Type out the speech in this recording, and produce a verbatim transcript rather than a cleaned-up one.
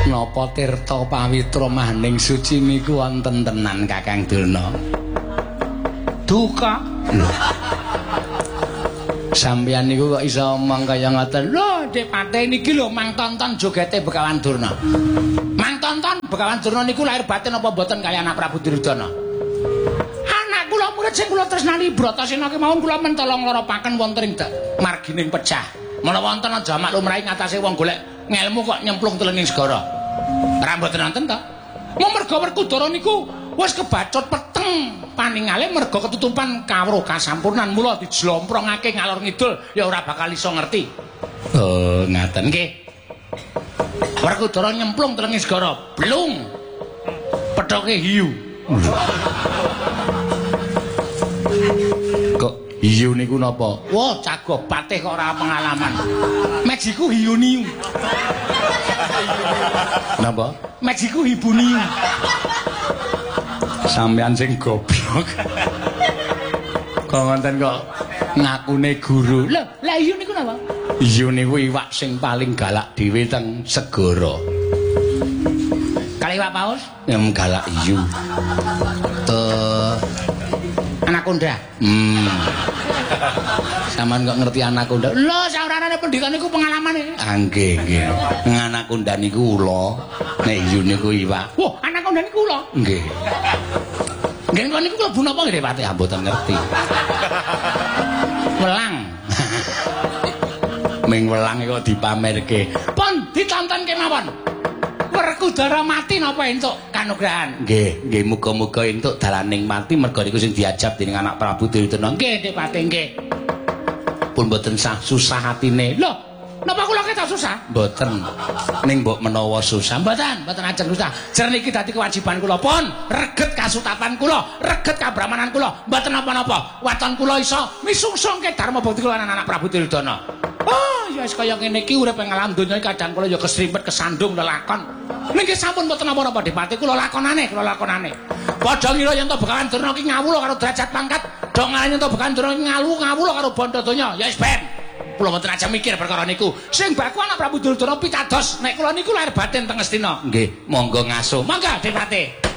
Napa tirta pawitra maning suci niku wonten tenan Kakang Durna? Duka. Sampeyan niku kok iso omong kaya ngoten. Lho, Dik Patih niki lho Mang Tonton jogete Begawan Durna. Mang Tonton Begawan Durna niku lahir batin apa mboten kaya anak Prabu Duryudana? Anak kula murid sing kula tresnani Bratasena kemawon kula mentolong loropaken wonten ing margining pecah. Menawa wonten jamak lumrahe ngatasé wong golek ngelmu kok nyemplung telenging segara. Ora mboten wonten to. Mung merga Werkudara niku wis kebacut peteng paningale merga ketutupan kawruh kasampurnan mula dijlomprongake ngalor ngidul ya ora bakal iso ngerti. Oh, ngaten nggih. Werkudara nyemplung telenging segara, blung. Pethoke hiu. Kok hiu niku napa? Wah, Cago Patih kok ora pengalaman. Mejiku hiu niu. Napa? Mejiku hibu niu. Sampeyan sing goblok. Kok ngoten kok ngakune guru. Lho, lah hiu niku napa? Hiu niku iwak sing paling galak dhewe teng segara. Kali iwak paus? Yang galak hiu. Tuh anakonda. Hmm. Saman kok ngerti anakonda? Lho, saurane pendidikan niku pengalaman iki. Ah nggih, nggih. Anakonda niku ula, nek hiu niku iwak. Wah, anakonda niku ula? Nggih. Nggih kok niku klebu napa nggih Patih? Ah mboten ngerti. Welang. Ming welang kok dipamerke. Pun ditonton kemawon. Werkudara mati napa entuk kanugrahan? Nggih, nggih muga-muga entuk dalaning mati merga niku sing diajab dening anak Prabu Duryudana. Nggih, Dik Patih nggih. Pun mboten sah susah atine. Lho, napa kula ketok susah? Mboten. Ning mbok menawa susah, mboten, mboten ajeng susah. Jer niki dadi kewajiban kula pun reget kasutapan kula, reget kabramanan kula. Mboten napa-napa. Waton kula iso misungsungke dharma bakti kula anak Prabu Duryudana. Oh, ya wis kaya ngene iki urip ing alam donya kadang kula ya kesrimpet kesandung lelakon. Niki sampun mboten napa-napa Dik Patih kula lakonane, kula lakonane. Padha ngira yen to Begawan Durna ki ngawula karo derajat pangkat, do ngarani to Begawan Durna ki ngalu ngawula karo bondo donya. Ya wis ben. Kula mboten aja mikir perkara niku. Sing baku anak Prabu Duryudana pitados nek kula niku lahir batin teng Astina. Nggih, monggo ngaso. Mangga Dik Patih.